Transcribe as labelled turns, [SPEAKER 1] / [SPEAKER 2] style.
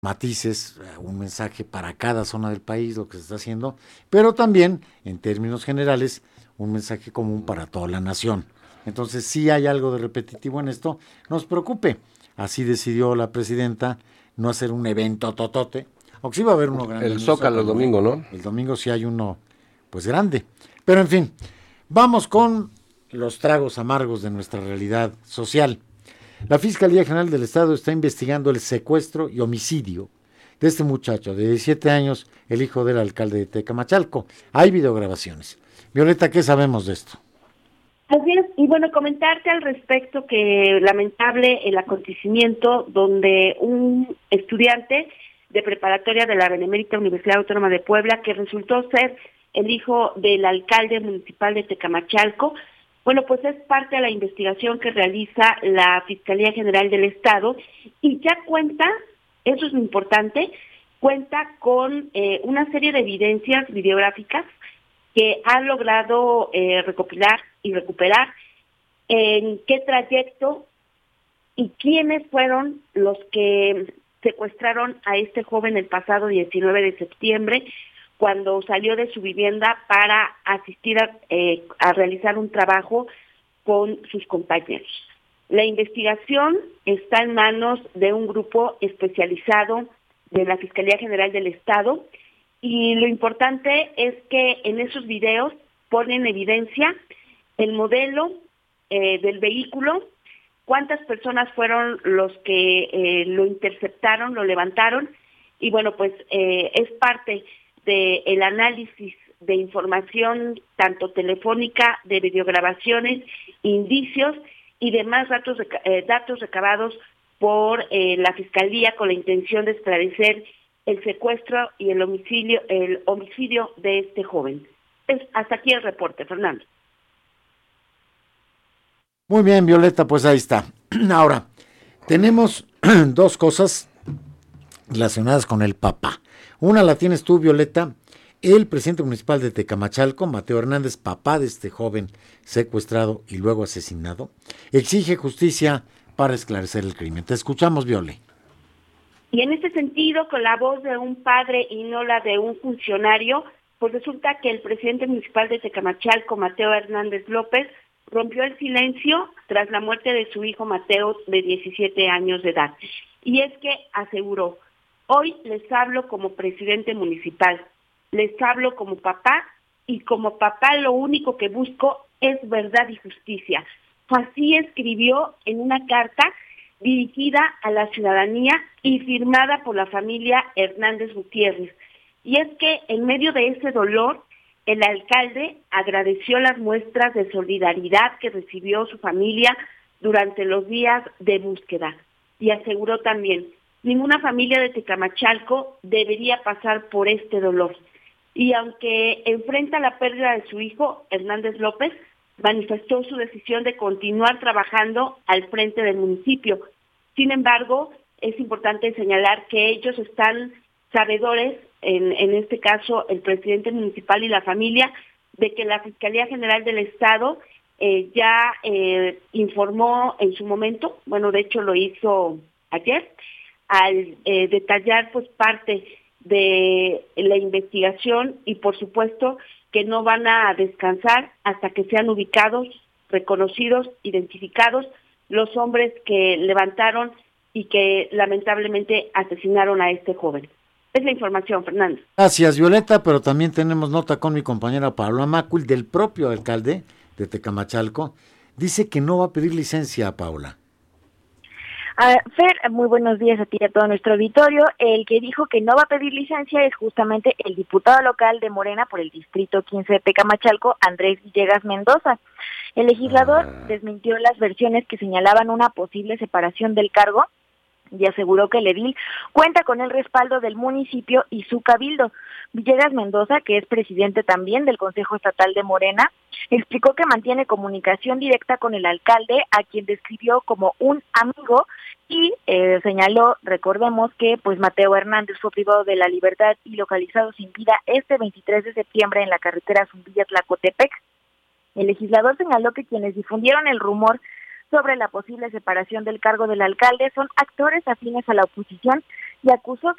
[SPEAKER 1] matices, un mensaje para cada zona del país, lo que se está haciendo, pero también, en términos generales, un mensaje común para toda la nación. Entonces, si hay algo de repetitivo en esto, no os preocupe. Así decidió la presidenta no hacer un evento totote, aunque sí va a haber uno grande
[SPEAKER 2] El
[SPEAKER 1] en el
[SPEAKER 2] Zócalo el
[SPEAKER 1] Zócalo, ¿eh?
[SPEAKER 2] domingo, ¿no?
[SPEAKER 1] El domingo sí hay uno, pues grande. Pero en fin, vamos con los tragos amargos de nuestra realidad social. La Fiscalía General del Estado está investigando el secuestro y homicidio de este muchacho de 17 años, el hijo del alcalde de Tecamachalco. Hay videograbaciones. Violeta, ¿qué sabemos de esto?
[SPEAKER 3] Así es, y bueno, comentarte al respecto que lamentable el acontecimiento donde un estudiante de preparatoria de la Benemérita Universidad Autónoma de Puebla, que resultó ser el hijo del alcalde municipal de Tecamachalco, bueno, pues es parte de la investigación que realiza la Fiscalía General del Estado y ya cuenta, eso es lo importante, cuenta con una serie de evidencias videográficas que ha logrado recopilar y recuperar en qué trayecto y quiénes fueron los que secuestraron a este joven el pasado 19 de septiembre, cuando salió de su vivienda para asistir a realizar un trabajo con sus compañeros. La investigación está en manos de un grupo especializado de la Fiscalía General del Estado, y lo importante es que en esos videos ponen en evidencia el modelo del vehículo, cuántas personas fueron los que lo interceptaron, lo levantaron, y bueno, pues es parte del análisis de información tanto telefónica, de videograbaciones, indicios y demás datos recabados por la Fiscalía con la intención de esclarecer el secuestro y el homicidio de este joven. Hasta aquí el reporte, Fernando.
[SPEAKER 1] Muy bien, Violeta, pues ahí está. Ahora, tenemos dos cosas relacionadas con el papá. Una la tienes tú, Violeta. El presidente municipal de Tecamachalco, Mateo Hernández, papá de este joven secuestrado y luego asesinado, exige justicia para esclarecer el crimen. Te escuchamos, Viole.
[SPEAKER 3] Y en ese sentido, con la voz de un padre y no la de un funcionario, pues resulta que el presidente municipal de Tecamachalco, Mateo Hernández López, rompió el silencio tras la muerte de su hijo Mateo, de 17 años de edad. Y es que aseguró: hoy les hablo como presidente municipal, les hablo como papá, y como papá lo único que busco es verdad y justicia. Así escribió en una carta dirigida a la ciudadanía y firmada por la familia Hernández Gutiérrez. Y es que en medio de ese dolor, el alcalde agradeció las muestras de solidaridad que recibió su familia durante los días de búsqueda y aseguró también: ninguna familia de Tecamachalco debería pasar por este dolor. Y aunque enfrenta la pérdida de su hijo, Hernández López manifestó su decisión de continuar trabajando al frente del municipio. Sin embargo, es importante señalar que ellos están sabedores, en este caso el presidente municipal y la familia, de que la Fiscalía General del Estado ya informó en su momento, bueno, de hecho lo hizo ayer, al detallar pues parte de la investigación, y por supuesto que no van a descansar hasta que sean ubicados, reconocidos, identificados los hombres que levantaron y que lamentablemente asesinaron a este joven. Es la información, Fernando.
[SPEAKER 1] Gracias, Violeta, pero también tenemos nota con mi compañera Paola Macul, del propio alcalde de Tecamachalco. Dice que no va a pedir licencia a Paola.
[SPEAKER 4] Fer, muy buenos días a ti y a todo nuestro auditorio. El que dijo que no va a pedir licencia es justamente el diputado local de Morena por el distrito 15 de Tecamachalco, Andrés Villegas Mendoza. El legislador desmintió las versiones que señalaban una posible separación del cargo y aseguró que el edil cuenta con el respaldo del municipio y su cabildo. Villegas Mendoza, que es presidente también del Consejo Estatal de Morena, explicó que mantiene comunicación directa con el alcalde, a quien describió como un amigo, y señaló, recordemos, que pues Mateo Hernández fue privado de la libertad y localizado sin vida este 23 de septiembre en la carretera Zumbilla-Tlacotepec. El legislador señaló que quienes difundieron el rumor sobre la posible separación del cargo del alcalde son actores afines a la oposición y acusó